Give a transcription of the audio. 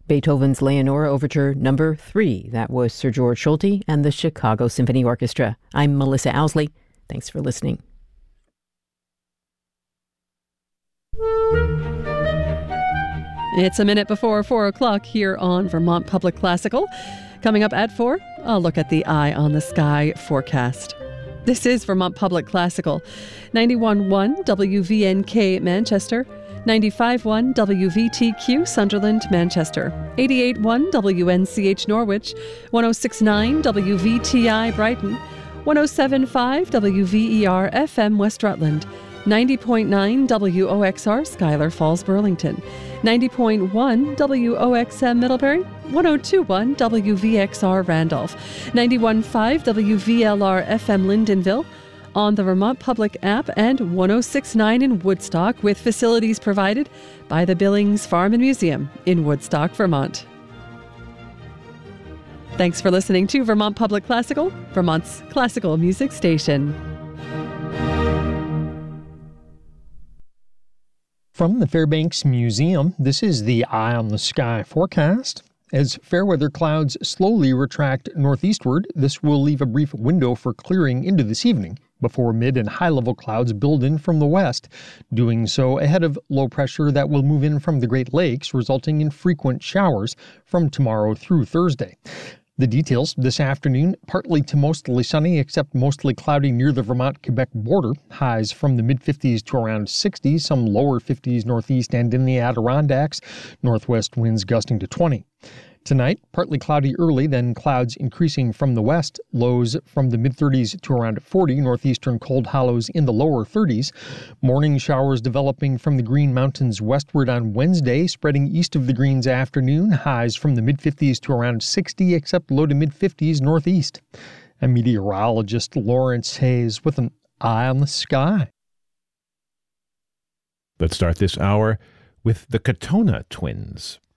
Beethoven's Leonora Overture Number 3. That was Sir George Solti and the Chicago Symphony Orchestra. I'm Melissa Owsley. Thanks for listening. It's a minute before 4 o'clock here on Vermont Public Classical. Coming up at 4, I'll look at the Eye on the Sky forecast. This is Vermont Public Classical. 91.1 WVNK Manchester, 95.1 WVTQ Sunderland, Manchester, 88.1 WNCH Norwich, 106.9 WVTI Brighton, 107.5 WVER FM West Rutland, 90.9 WOXR Schuyler Falls, Burlington, 90.1 WOXM Middlebury, 102.1 WVXR Randolph, 91.5 WVLR FM Lyndonville, on the Vermont Public app, and 106.9 in Woodstock, with facilities provided by the Billings Farm and Museum in Woodstock, Vermont. Thanks for listening to Vermont Public Classical, Vermont's classical music station. From the Fairbanks Museum, this is the Eye on the Sky forecast. As fair weather clouds slowly retract northeastward, this will leave a brief window for clearing into this evening before mid and high-level clouds build in from the west, doing so ahead of low pressure that will move in from the Great Lakes, resulting in frequent showers from tomorrow through Thursday. The details this afternoon: partly to mostly sunny, except mostly cloudy near the Vermont-Quebec border. Highs from the mid-50s to around 60, some lower 50s northeast and in the Adirondacks. Northwest winds gusting to 20. Tonight, partly cloudy early, then clouds increasing from the west. Lows from the mid-30s to around 40, northeastern cold hollows in the lower 30s. Morning showers developing from the Green Mountains westward on Wednesday, spreading east of the Greens afternoon. Highs from the mid-50s to around 60, except low to mid-50s northeast. I'm meteorologist Lawrence Hayes with an Eye on the Sky. Let's start this hour with the Katona Twins.